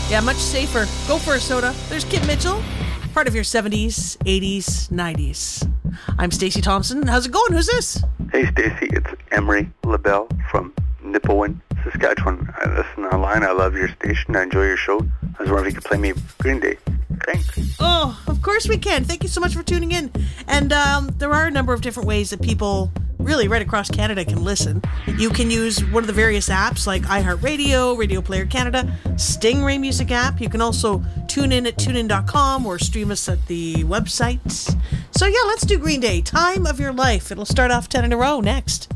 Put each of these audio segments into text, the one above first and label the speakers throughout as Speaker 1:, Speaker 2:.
Speaker 1: Yeah, much safer. Go for a soda. There's Kit Mitchell, part of your 70s, 80s, 90s. I'm Stacey Thompson. How's it going? Who's this?
Speaker 2: Hey, Stacey. It's Emery LaBelle from Nipawin, Saskatchewan. I listen online. I love your station. I enjoy your show. I was wondering if you could play me Green Day. Thanks.
Speaker 1: Oh, of course we can. Thank you so much for tuning in. And there are a number of different ways that people really right across Canada can listen. You can use one of the various apps like iHeartRadio, Radio Player Canada, Stingray Music app. You can also tune in at tunein.com or stream us at the website. So yeah, let's do Green Day. Time of Your Life. It'll start off 10 in a row next.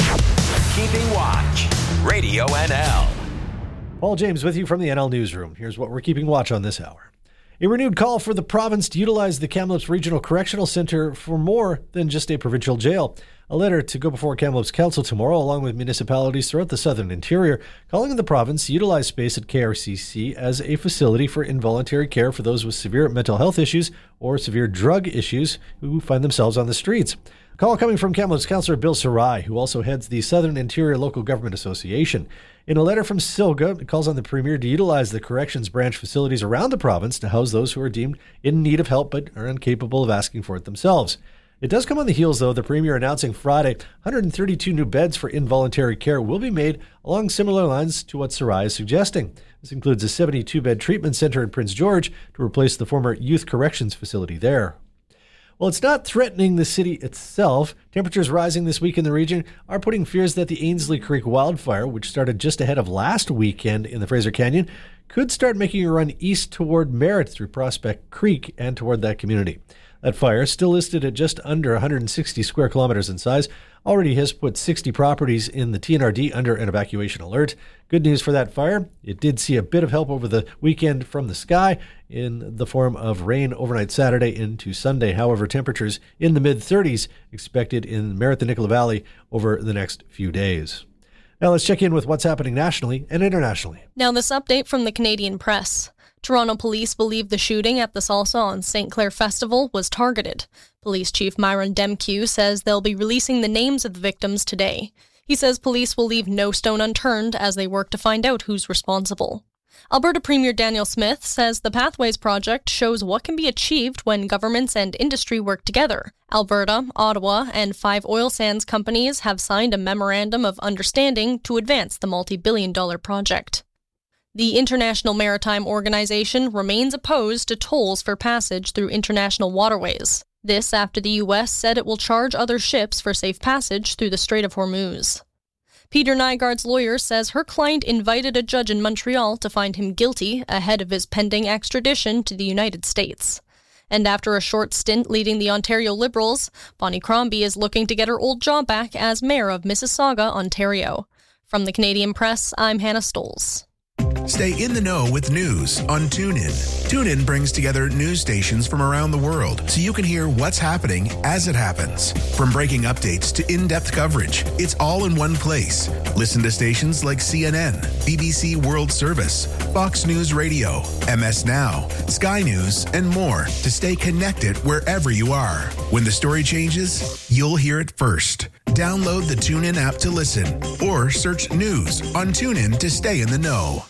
Speaker 3: Keeping Watch, Radio NL.
Speaker 4: Paul James with you from the NL Newsroom. Here's what we're keeping watch on this hour. A renewed call for the province to utilize the Kamloops Regional Correctional Centre for more than just a provincial jail. A letter to go before Kamloops Council tomorrow, along with municipalities throughout the southern interior, calling on the province to utilize space at KRCC as a facility for involuntary care for those with severe mental health issues or severe drug issues who find themselves on the streets. A call coming from Kamloops Councillor Bill Sarai, who also heads the Southern Interior Local Government Association. In a letter from Silga, it calls on the Premier to utilize the corrections branch facilities around the province to house those who are deemed in need of help but are incapable of asking for it themselves. It does come on the heels, though, the Premier announcing Friday 132 new beds for involuntary care will be made along similar lines to what Sarai is suggesting. This includes a 72-bed treatment center in Prince George to replace the former youth corrections facility there. While it's not threatening the city itself, temperatures rising this week in the region are putting fears that the Ainslie Creek wildfire, which started just ahead of last weekend in the Fraser Canyon, could start making a run east toward Merritt through Prospect Creek and toward that community. That fire, still listed at just under 160 square kilometers in size, already has put 60 properties in the TNRD under an evacuation alert. Good news for that fire. It did see a bit of help over the weekend from the sky in the form of rain overnight Saturday into Sunday. However, temperatures in the mid-30s expected in Merritt, the Nicola Valley over the next few days. Now let's check in with what's happening nationally and internationally.
Speaker 5: Now this update from the Canadian Press. Toronto police believe the shooting at the Salsa on St. Clair Festival was targeted. Police Chief Myron Demkew says they'll be releasing the names of the victims today. He says police will leave no stone unturned as they work to find out who's responsible. Alberta Premier Daniel Smith says the Pathways Project shows what can be achieved when governments and industry work together. Alberta, Ottawa, and 5 oil sands companies have signed a memorandum of understanding to advance the multi-billion-dollar project. The International Maritime Organization remains opposed to tolls for passage through international waterways. This after the U.S. said it will charge other ships for safe passage through the Strait of Hormuz. Peter Nygaard's lawyer says her client invited a judge in Montreal to find him guilty ahead of his pending extradition to the United States. And after a short stint leading the Ontario Liberals, Bonnie Crombie is looking to get her old job back as mayor of Mississauga, Ontario. From the Canadian Press, I'm Hannah Stoles.
Speaker 6: Stay in the know with news on TuneIn. TuneIn brings together news stations from around the world so you can hear what's happening as it happens. From breaking updates to in-depth coverage, it's all in one place. Listen to stations like CNN, BBC World Service, Fox News Radio, MS Now, Sky News, and more to stay connected wherever you are. When the story changes, you'll hear it first. Download the TuneIn app to listen or search news on TuneIn to stay in the know.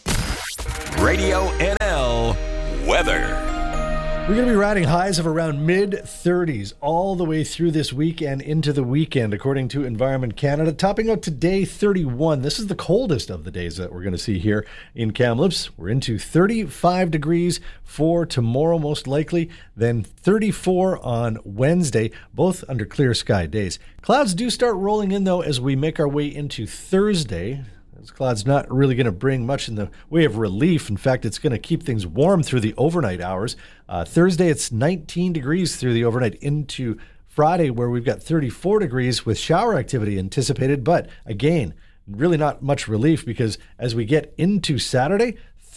Speaker 3: Radio NL weather.
Speaker 4: We're going to be riding highs of around mid-30s all the way through this week and into the weekend, according to Environment Canada. Topping out today, 31. This is the coldest of the days that we're going to see here in Kamloops. We're into 35 degrees for tomorrow, most likely, then 34 on Wednesday, both under clear sky days. Clouds do start rolling in, though, as we make our way into Thursday. This cloud's not really going to bring much in the way of relief. In fact, it's going to keep things warm through the overnight hours. Thursday, it's 19 degrees through the overnight into Friday, where we've got 34 degrees with shower activity anticipated. But again, really not much relief because as we get into Saturday,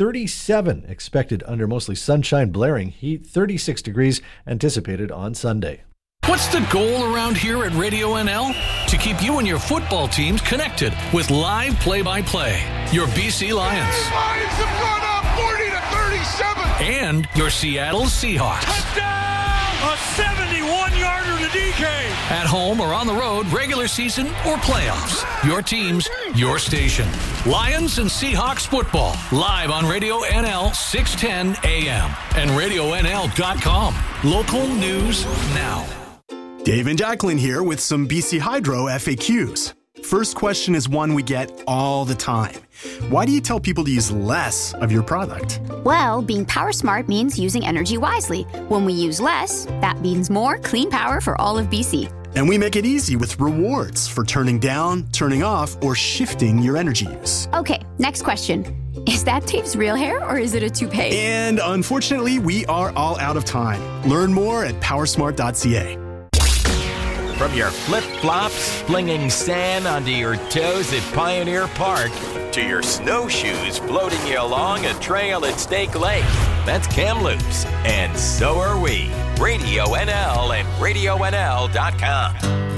Speaker 4: 37 expected under mostly sunshine, blaring heat, 36 degrees anticipated on Sunday.
Speaker 7: What's the goal around here at Radio NL? To keep you and your football teams connected with live play-by-play. Your BC Lions.
Speaker 8: Lions have gone up 40-37.
Speaker 7: And your Seattle Seahawks.
Speaker 8: Touchdown! A 70 81-yarder to DK.
Speaker 7: At home or on the road, regular season or playoffs. Your teams, your station. Lions and Seahawks football. Live on Radio NL 610 AM and RadioNL.com. Local news now.
Speaker 9: Dave and Jacqueline here with some BC Hydro FAQs. First question is one we get all the time. Why do you tell people to use less of your product?
Speaker 10: Well, being power smart means using energy wisely. When we use less, that means more clean power for all of BC.
Speaker 9: And we make it easy with rewards for turning down, turning off, or shifting your energy use.
Speaker 10: Okay, next question. Is that Dave's real hair or is it a toupee?
Speaker 9: And unfortunately, we are all out of time. Learn more at powersmart.ca.
Speaker 3: From your flip-flops flinging sand onto your toes at Pioneer Park to your snowshoes floating you along a trail at Snake Lake, that's Kamloops, and so are we. Radio NL and RadioNL.com.